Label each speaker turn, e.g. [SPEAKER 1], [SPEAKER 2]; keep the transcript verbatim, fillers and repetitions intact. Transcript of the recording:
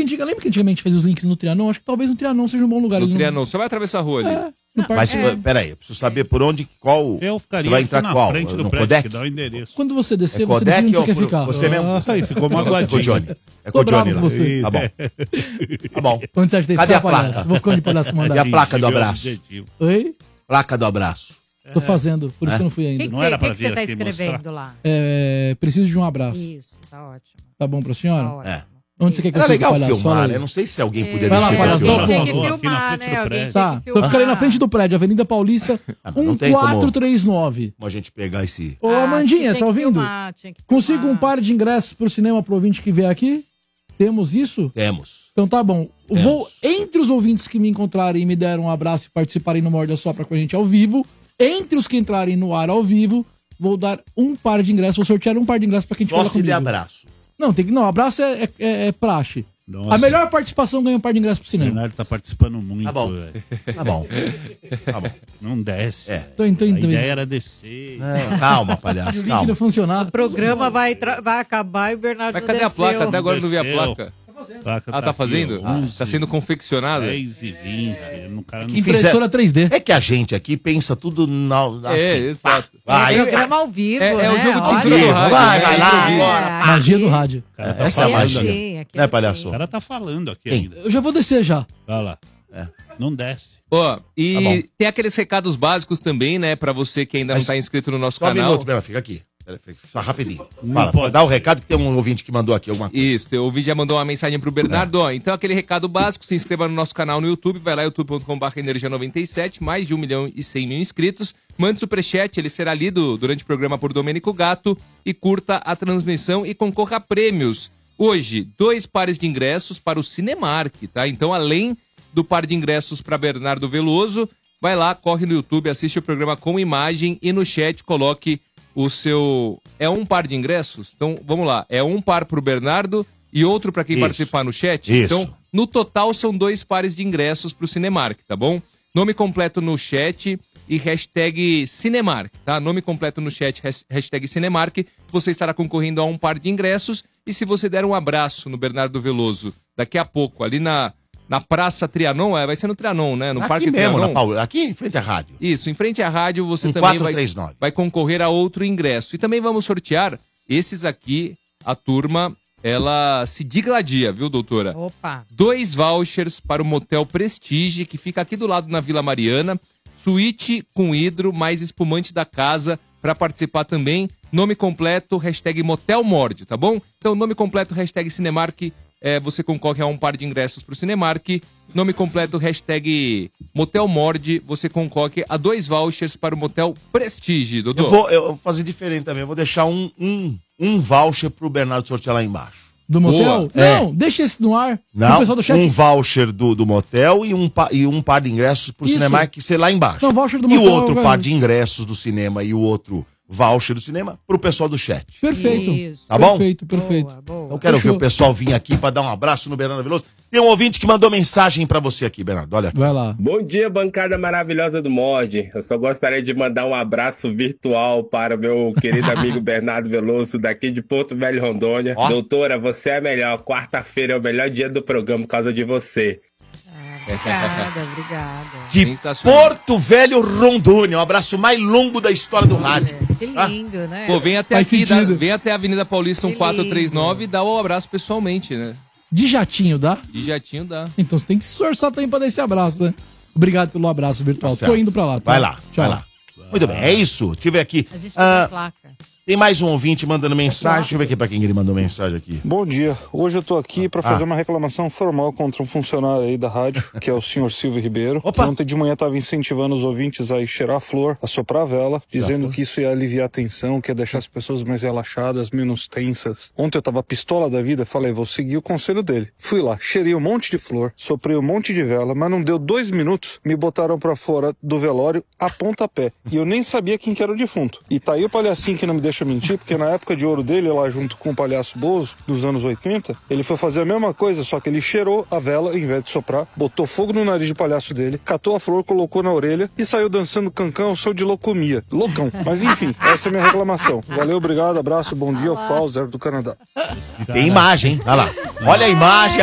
[SPEAKER 1] antiga, lembra que antigamente fazia os links no Trianon? Acho que talvez no Trianon seja um bom lugar.
[SPEAKER 2] No
[SPEAKER 1] ali
[SPEAKER 2] Trianon,
[SPEAKER 1] no...
[SPEAKER 2] você vai atravessar a rua ali.
[SPEAKER 1] É, no
[SPEAKER 3] Mas,
[SPEAKER 1] parque.
[SPEAKER 3] é. peraí, eu preciso saber por onde, qual...
[SPEAKER 4] Eu ficaria
[SPEAKER 3] você vai entrar
[SPEAKER 4] na
[SPEAKER 3] qual?
[SPEAKER 4] frente do
[SPEAKER 3] No
[SPEAKER 4] prédio,
[SPEAKER 3] Codec?
[SPEAKER 4] que dá o endereço.
[SPEAKER 1] Quando você descer,
[SPEAKER 3] É
[SPEAKER 1] você
[SPEAKER 3] Codec
[SPEAKER 1] decide onde
[SPEAKER 3] ou
[SPEAKER 1] você quer ficar.
[SPEAKER 4] Você mesmo? Nossa, aí ficou magoadinho.
[SPEAKER 3] É com o Johnny. É com
[SPEAKER 1] Tô
[SPEAKER 3] o Johnny
[SPEAKER 1] bravo
[SPEAKER 3] lá.
[SPEAKER 1] com você.
[SPEAKER 3] Tá bom. Tá bom.
[SPEAKER 1] Onde você acha que tem que
[SPEAKER 3] Cadê
[SPEAKER 1] ficar,
[SPEAKER 3] a placa?
[SPEAKER 1] palhaço? Vou ficando de palhaço mandar.
[SPEAKER 3] E a placa do abraço?
[SPEAKER 4] Objetivo.
[SPEAKER 1] Oi?
[SPEAKER 3] Placa do abraço.
[SPEAKER 1] Tô fazendo, por isso
[SPEAKER 3] É?
[SPEAKER 1] que eu não fui
[SPEAKER 5] O
[SPEAKER 1] ainda.
[SPEAKER 5] que, que
[SPEAKER 4] Não
[SPEAKER 5] você,
[SPEAKER 4] era
[SPEAKER 5] que
[SPEAKER 4] pra
[SPEAKER 5] que você
[SPEAKER 4] vir
[SPEAKER 5] tá
[SPEAKER 4] aqui
[SPEAKER 5] escrevendo
[SPEAKER 4] mostrar?
[SPEAKER 5] lá?
[SPEAKER 1] É, preciso de um abraço.
[SPEAKER 5] Isso, tá ótimo.
[SPEAKER 1] Tá bom pra
[SPEAKER 5] Tá
[SPEAKER 1] senhora?
[SPEAKER 5] ótimo.
[SPEAKER 3] É.
[SPEAKER 1] Onde você quer que
[SPEAKER 3] Era
[SPEAKER 1] eu fique,
[SPEAKER 3] legal
[SPEAKER 1] palhaço? Fala
[SPEAKER 3] filmar,
[SPEAKER 1] aí.
[SPEAKER 3] né? Não sei se alguém podia
[SPEAKER 1] Vai lá,
[SPEAKER 3] descer pra
[SPEAKER 1] palhaço,
[SPEAKER 3] filmar.
[SPEAKER 5] Alguém tem que
[SPEAKER 4] Aqui na
[SPEAKER 5] filmar,
[SPEAKER 4] frente
[SPEAKER 5] né?
[SPEAKER 4] do
[SPEAKER 5] Alguém
[SPEAKER 4] prédio.
[SPEAKER 5] tem
[SPEAKER 1] Tá,
[SPEAKER 5] que
[SPEAKER 1] eu ficarei na
[SPEAKER 5] filmar.
[SPEAKER 1] frente do prédio, Avenida Paulista,
[SPEAKER 3] Ah, mas não tem como-
[SPEAKER 1] quatorze trinta e nove.
[SPEAKER 3] Como a gente pegar esse...
[SPEAKER 1] Ô,
[SPEAKER 5] Ah,
[SPEAKER 1] Amandinha,
[SPEAKER 5] tinha
[SPEAKER 1] tá
[SPEAKER 5] que
[SPEAKER 1] ouvindo?
[SPEAKER 5] filmar, tinha que
[SPEAKER 1] Consigo um
[SPEAKER 5] filmar.
[SPEAKER 1] par de ingressos pro cinema pro ouvinte que vier aqui? Temos isso?
[SPEAKER 3] Temos.
[SPEAKER 1] Então tá bom.
[SPEAKER 3] Temos.
[SPEAKER 1] Vou, entre os ouvintes que me encontrarem e me deram um abraço e participarem no Morde a Sopra com a gente ao vivo, entre os que entrarem no ar ao vivo, vou dar um par de ingressos, vou sortear um par de ingressos pra quem
[SPEAKER 3] Só
[SPEAKER 1] fala
[SPEAKER 3] se der
[SPEAKER 1] comigo.
[SPEAKER 3] abraço.
[SPEAKER 1] Não, tem que, não, abraço é, é, é- é praxe.
[SPEAKER 4] Nossa.
[SPEAKER 1] A melhor participação ganha um par de ingressos pro
[SPEAKER 4] O
[SPEAKER 1] cinema.
[SPEAKER 4] Bernardo tá participando muito,
[SPEAKER 3] Tá bom.
[SPEAKER 4] velho.
[SPEAKER 3] Tá bom. Tá bom.
[SPEAKER 4] Não desce.
[SPEAKER 3] É.
[SPEAKER 1] Tô, tô,
[SPEAKER 4] A
[SPEAKER 1] tô,
[SPEAKER 4] ideia era descer.
[SPEAKER 3] Não, calma,
[SPEAKER 1] o
[SPEAKER 3] palhaço,
[SPEAKER 1] link
[SPEAKER 3] calma.
[SPEAKER 1] não funcionar.
[SPEAKER 5] O programa vai, tra- vai acabar e o Bernardo
[SPEAKER 2] Mas
[SPEAKER 5] não
[SPEAKER 2] cadê a
[SPEAKER 5] desceu.
[SPEAKER 2] placa? Até agora eu não vi a
[SPEAKER 4] Desceu.
[SPEAKER 2] placa.
[SPEAKER 4] Placa
[SPEAKER 2] Ah, tá
[SPEAKER 4] aqui,
[SPEAKER 2] fazendo?
[SPEAKER 4] ó, onze,
[SPEAKER 2] Tá sendo confeccionada?
[SPEAKER 4] dez e vinte. O cara não...
[SPEAKER 1] Impressora três D.
[SPEAKER 3] É que a gente aqui pensa tudo na, assim.
[SPEAKER 2] É, exato.
[SPEAKER 3] Vai.
[SPEAKER 5] É programa ao vivo,
[SPEAKER 2] É- é
[SPEAKER 5] né?
[SPEAKER 2] o jogo de
[SPEAKER 5] Olha.
[SPEAKER 2] cintura do rádio,
[SPEAKER 3] Vai,
[SPEAKER 2] né?
[SPEAKER 3] vai lá,
[SPEAKER 2] Improviso.
[SPEAKER 3] agora.
[SPEAKER 5] É,
[SPEAKER 1] Magia
[SPEAKER 5] aqui-
[SPEAKER 1] do rádio.
[SPEAKER 4] O cara tá
[SPEAKER 3] Essa é a
[SPEAKER 4] falando
[SPEAKER 3] magia.
[SPEAKER 4] aqui.
[SPEAKER 5] Sim, aqui
[SPEAKER 3] Né,
[SPEAKER 5] é
[SPEAKER 3] palhaço?
[SPEAKER 4] O cara tá falando aqui
[SPEAKER 3] Quem?
[SPEAKER 4] ainda.
[SPEAKER 1] Eu já vou descer já.
[SPEAKER 4] Olha lá.
[SPEAKER 3] É.
[SPEAKER 4] Não desce.
[SPEAKER 2] Ó, e
[SPEAKER 3] Tá bom.
[SPEAKER 2] tem aqueles recados básicos também, né, pra você que ainda
[SPEAKER 3] Mas-
[SPEAKER 2] não tá inscrito no nosso
[SPEAKER 3] Só um
[SPEAKER 2] canal.
[SPEAKER 3] minuto, Bernardo, fica aqui. Pera, fica- Só rapidinho.
[SPEAKER 4] Não
[SPEAKER 3] Fala,
[SPEAKER 4] pode.
[SPEAKER 3] dá o recado que tem um ouvinte que mandou aqui alguma coisa.
[SPEAKER 2] Isso, o vídeo já mandou uma mensagem pro Bernardo, ó. Então, aquele recado básico, se inscreva no nosso canal no YouTube, vai lá, youtube ponto com barra energia noventa e sete, mais de um milhão e cem mil inscritos. Mande superchat, ele será lido durante o programa por Domênico Gato e curta a transmissão e concorra a prêmios. Hoje, dois pares de ingressos para o Cinemark, tá? Então, além do par de ingressos para Bernardo Veloso, vai lá, corre no YouTube, assiste o programa com imagem e no chat coloque o seu... É um par de ingressos? Então, vamos lá. É um par pro Bernardo e outro para quem
[SPEAKER 3] Isso.
[SPEAKER 2] participar no chat?
[SPEAKER 3] Isso.
[SPEAKER 2] Então, no total, são dois pares de ingressos pro Cinemark, tá bom? Nome completo no chat e hashtag Cinemark, tá? Nome completo no chat, has- hashtag Cinemark. Você estará concorrendo a um par de ingressos. E se você der um abraço no Bernardo Veloso daqui a pouco, ali na, na Praça Trianon, é, vai ser no Trianon, né? No
[SPEAKER 3] aqui
[SPEAKER 2] Parque
[SPEAKER 3] mesmo,
[SPEAKER 2] Trianon.
[SPEAKER 3] na Paula, aqui em frente à rádio.
[SPEAKER 2] Isso, em frente à rádio você
[SPEAKER 3] Um
[SPEAKER 2] também vai,
[SPEAKER 3] quatro três nove.
[SPEAKER 2] vai concorrer a outro ingresso. E também vamos sortear esses aqui, a turma, ela se digladia, viu, doutora?
[SPEAKER 5] Opa.
[SPEAKER 2] Dois vouchers para o Motel Prestige, que fica aqui do lado na Vila Mariana. Suíte com hidro, mais espumante da casa, para participar também. Nome completo, hashtag Motel Morde, tá bom? Então, nome completo, hashtag Cinemark, é, você concorre a um par de ingressos pro Cinemark. Nome completo, hashtag Motel Morde, você concorre a dois vouchers para o Motel Prestige, doutor.
[SPEAKER 3] Eu vou, eu vou fazer diferente também. Eu vou deixar um, um, um voucher pro Bernardo sortear lá embaixo.
[SPEAKER 1] Do motel?
[SPEAKER 2] Boa.
[SPEAKER 1] Não,
[SPEAKER 3] É.
[SPEAKER 1] deixa esse no ar.
[SPEAKER 3] Não,
[SPEAKER 1] O pessoal do chat.
[SPEAKER 3] um voucher do, do motel e um, pa- e um par de ingressos pro
[SPEAKER 1] Isso.
[SPEAKER 3] Cinemark, sei lá embaixo.
[SPEAKER 1] Não, voucher do
[SPEAKER 3] e o
[SPEAKER 1] motel,
[SPEAKER 3] outro
[SPEAKER 1] vai-
[SPEAKER 3] par de ingressos do cinema e o outro voucher do cinema pro pessoal do chat.
[SPEAKER 1] Perfeito.
[SPEAKER 5] Isso.
[SPEAKER 3] Tá bom?
[SPEAKER 1] Perfeito, perfeito.
[SPEAKER 5] Boa, boa.
[SPEAKER 3] Então quero
[SPEAKER 1] Fechou.
[SPEAKER 3] ver o pessoal vir aqui pra dar um abraço no Bernardo Veloso. Tem um ouvinte que mandou mensagem pra você aqui, Bernardo. Olha aqui.
[SPEAKER 1] Vai lá.
[SPEAKER 6] Bom dia, bancada maravilhosa do Morde. Eu só gostaria de mandar um abraço virtual para o meu querido amigo Bernardo Veloso, daqui de Porto Velho, Rondônia.
[SPEAKER 3] Ó.
[SPEAKER 6] Doutora, você é a melhor. Quarta-feira é o melhor dia do programa por causa de você.
[SPEAKER 5] Ah, obrigada, obrigada.
[SPEAKER 3] De
[SPEAKER 2] Sensacional.
[SPEAKER 3] Porto Velho, Rondônia. Um abraço mais longo da história do rádio.
[SPEAKER 5] Que
[SPEAKER 3] Ah.
[SPEAKER 5] lindo, né?
[SPEAKER 2] Pô, vem até
[SPEAKER 1] Faz
[SPEAKER 2] aqui, dá-
[SPEAKER 1] sentido.
[SPEAKER 2] vem até a Avenida Paulista
[SPEAKER 5] Que
[SPEAKER 2] quatrocentos e trinta e nove e
[SPEAKER 5] lindo.
[SPEAKER 2] dá o abraço pessoalmente, né?
[SPEAKER 1] De jatinho, dá?
[SPEAKER 2] De jatinho dá.
[SPEAKER 1] Então você tem que se esforçar também pra dar esse abraço, né? Obrigado pelo abraço virtual.
[SPEAKER 3] Tá certo.
[SPEAKER 1] Tô indo pra lá. Tá?
[SPEAKER 3] Vai lá,
[SPEAKER 1] Tchau.
[SPEAKER 3] vai lá. Muito bem, é isso. Tive aqui.
[SPEAKER 5] A gente
[SPEAKER 3] Ah,
[SPEAKER 5] tem a placa.
[SPEAKER 3] tem mais um ouvinte mandando mensagem. Deixa eu ver aqui pra quem ele mandou mensagem aqui.
[SPEAKER 7] Bom dia. Hoje eu tô aqui para
[SPEAKER 3] Ah.
[SPEAKER 7] fazer uma reclamação formal contra um funcionário aí da rádio, que é o senhor Silvio Ribeiro.
[SPEAKER 3] Opa!
[SPEAKER 7] Que ontem de manhã estava incentivando os ouvintes a ir cheirar a flor, a soprar a vela, dizendo
[SPEAKER 3] flor.
[SPEAKER 7] que isso ia aliviar a tensão, que ia deixar as pessoas mais relaxadas, menos tensas. Ontem eu tava pistola da vida, falei, vou seguir o conselho dele. Fui lá, cheirei um monte de flor, soprei um monte de vela, mas não deu dois minutos, me botaram pra fora do velório a pontapé. E eu nem sabia quem que era o defunto. E tá aí o palhacinho que não me deixa mentir, porque na época de ouro dele, lá junto com o palhaço Bozo, dos anos oitenta, ele foi fazer a mesma coisa, só que ele cheirou a vela, ao invés de soprar, botou fogo no nariz de palhaço dele, catou a flor, colocou na orelha e saiu dançando cancão ao som de locomia. Loucão. Mas enfim, essa é a minha reclamação. Valeu, obrigado, abraço, bom dia, Fauser do Canadá.
[SPEAKER 3] Tem imagem, hein? Olha lá. Olha a imagem.